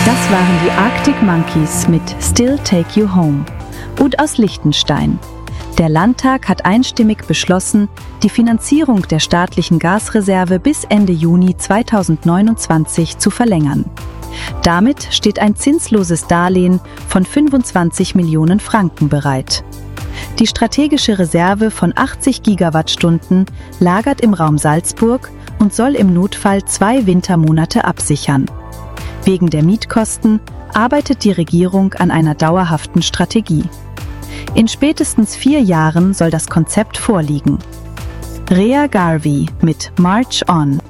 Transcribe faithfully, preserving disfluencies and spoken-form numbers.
Das waren die Arctic Monkeys mit Still Take You Home. Und aus Liechtenstein. Der Landtag hat einstimmig beschlossen, die Finanzierung der staatlichen Gasreserve bis Ende Juni zweitausendneunundzwanzig zu verlängern. Damit steht ein zinsloses Darlehen von fünfundzwanzig Millionen Franken bereit. Die strategische Reserve von achtzig Gigawattstunden lagert im Raum Salzburg und soll im Notfall zwei Wintermonate absichern. Wegen der Mietkosten arbeitet die Regierung an einer dauerhaften Strategie. In spätestens vier Jahren soll das Konzept vorliegen. Rea Garvey mit March On.